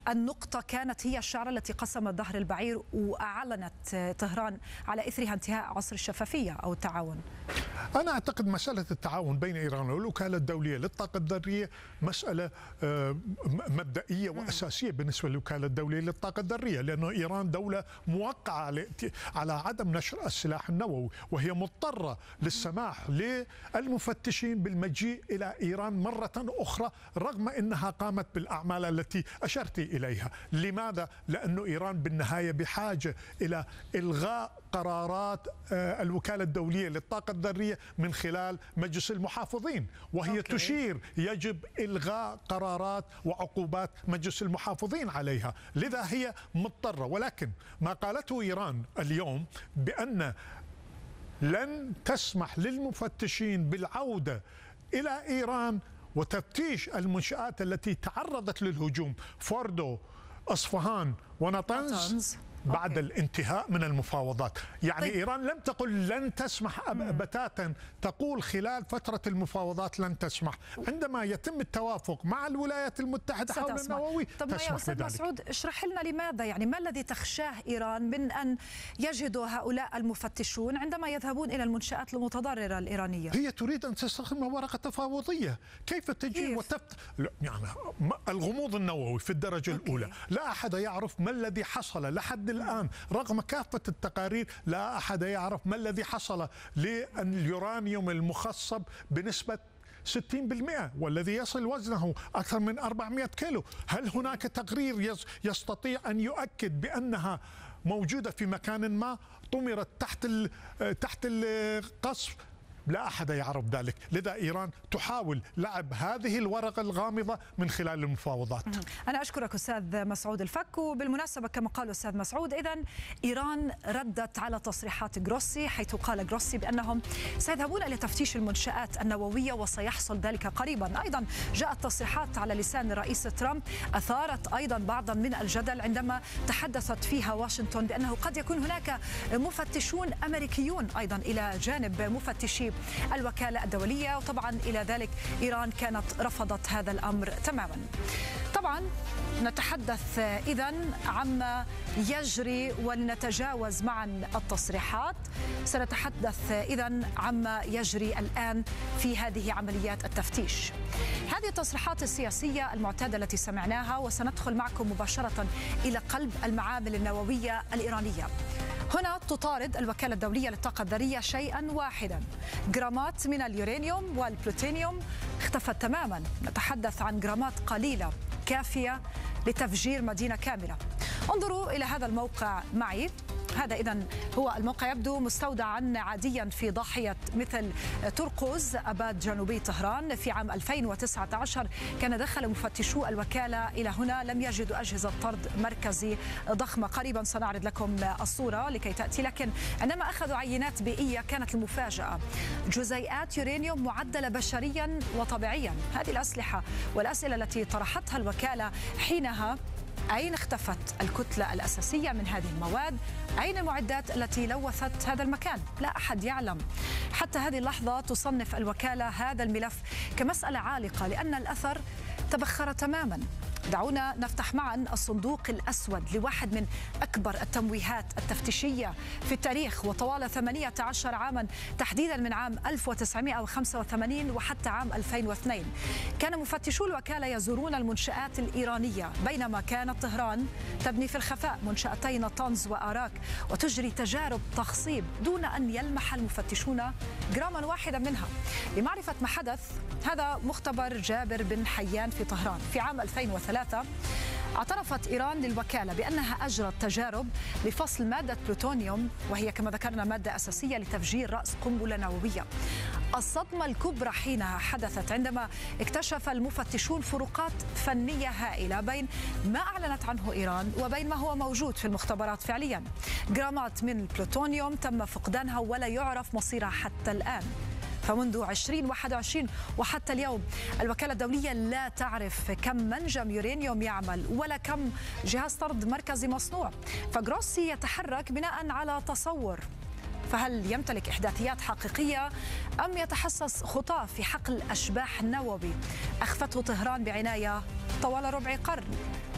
النقطة كانت هي الشعرة التي قسمت ظهر البعير وأعلنت طهران على إثرها انتهاء عصر الشفافية أو التعاون. أنا أعتقد مسألة التعاون بين إيران والوكالة الدولية للطاقة الذرية مسألة مبدئية وأساسية بالنسبة للوكالة الدولية للطاقة الذرية، لأنه إيران دولة موقعة على عدم نشر السلاح النووي، وهي مضطرة للسماح للمفتشين بالمجيء إلى إيران مرة أخرى رغم أنها قامت بالأعمال التي أشرت إليها. لماذا؟ لأن إيران بالنهاية بحاجة إلى إلغاء قرارات الوكالة الدولية للطاقة الذرية من خلال مجلس المحافظين، وهي تشير يجب إلغاء قرارات وعقوبات مجلس المحافظين عليها، لذا هي مضطرة. ولكن ما قالته إيران اليوم بأن لن تسمح للمفتشين بالعودة إلى إيران وتفتيش المنشآت التي تعرضت للهجوم، فوردو، أصفهان ونطنز، بعد الانتهاء من المفاوضات. يعني طيب. إيران لم تقل لن تسمح بتاتا، تقول خلال فترة المفاوضات لن تسمح. عندما يتم التوافق مع الولايات المتحدة حول النووي طب يا أستاذ مسعود اشرح لنا لماذا، يعني ما الذي تخشاه إيران من أن يجدوا هؤلاء المفتشون عندما يذهبون إلى المنشآت المتضررة الإيرانية؟ هي تريد أن تستخدم ورقة تفاوضية. كيف تجي يعني الغموض النووي في الدرجة الأولى، لا أحد يعرف ما الذي حصل لحد الآن رغم كافة التقارير. لا أحد يعرف ما الذي حصل لليورانيوم المخصب بنسبة 60% والذي يصل وزنه أكثر من 400 كيلو. هل هناك تقرير يستطيع أن يؤكد بأنها موجودة في مكان ما طمرت تحت القصف؟ لا أحد يعرف ذلك. لذا إيران تحاول لعب هذه الورقة الغامضة من خلال المفاوضات. أنا أشكرك أستاذ مسعود الفك. وبالمناسبة كما قال أستاذ مسعود، إذن إيران ردت على تصريحات جروسي، حيث قال جروسي بأنهم سيذهبون إلى تفتيش المنشآت النووية وسيحصل ذلك قريبا. أيضا جاءت تصريحات على لسان الرئيس ترامب أثارت أيضا بعضا من الجدل عندما تحدثت فيها واشنطن بأنه قد يكون هناك مفتشون أمريكيون أيضا إلى جانب مفتشي الوكالة الدولية، وطبعا إلى ذلك إيران كانت رفضت هذا الأمر تماما. طبعا نتحدث إذن عما يجري ولنتجاوز معا التصريحات. سنتحدث إذن عما يجري الآن في هذه عمليات التفتيش، هذه التصريحات السياسية المعتادة التي سمعناها، وسندخل معكم مباشرة إلى قلب المعامل النووية الإيرانية. هنا تطارد الوكالة الدولية للطاقة الذرية شيئا واحدا، جرامات من اليورانيوم والبلوتونيوم اختفت تماما. نتحدث عن جرامات قليلة كافية لتفجير مدينة كاملة. انظروا إلى هذا الموقع معي. هذا إذن هو الموقع، يبدو مستودعا عاديا في ضاحية مثل ترقز أباد جنوبي طهران. في عام 2019 كان دخل مفتشو الوكالة إلى هنا، لم يجدوا أجهزة طرد مركزي ضخمة. قريبا سنعرض لكم الصورة لكي تأتي، لكن عندما أخذوا عينات بيئية كانت المفاجأة جزيئات يورانيوم معدلة بشريا وطبيعيا. هذه الأسلحة والأسئلة التي طرحتها الوكالة حينها: أين اختفت الكتلة الأساسية من هذه المواد؟ أين المعدات التي لوثت هذا المكان؟ لا أحد يعلم. حتى هذه اللحظة تصنف الوكالة هذا الملف كمسألة عالقة لأن الأثر تبخر تماما. دعونا نفتح معا الصندوق الأسود لواحد من أكبر التمويهات التفتيشية في التاريخ، وطوال 18 عاما تحديدا من عام 1985 وحتى عام 2002 كان مفتشو الوكالة يزورون المنشآت الإيرانية، بينما كانت طهران تبني في الخفاء منشأتي نطنز وآراك وتجري تجارب تخصيب دون أن يلمح المفتشون جراما واحدا منها. لمعرفة ما حدث، هذا مختبر جابر بن حيان في طهران. في عام 2003 اعترفت إيران للوكالة بأنها أجرت تجارب لفصل مادة بلوتونيوم، وهي كما ذكرنا مادة أساسية لتفجير رأس قنبلة نووية. الصدمة الكبرى حينها حدثت عندما اكتشف المفتشون فروقات فنية هائلة بين ما أعلنت عنه إيران وبين ما هو موجود في المختبرات فعليا. جرامات من البلوتونيوم تم فقدانها ولا يعرف مصيرها حتى الآن. فمنذ 2021 وحتى اليوم الوكالة الدولية لا تعرف كم منجم يورانيوم يعمل ولا كم جهاز طرد مركزي مصنوع. فجروسي يتحرك بناء على تصور، فهل يمتلك إحداثيات حقيقية أم يتحسس خطاه في حقل أشباح النووي أخفته طهران بعناية طوال ربع قرن؟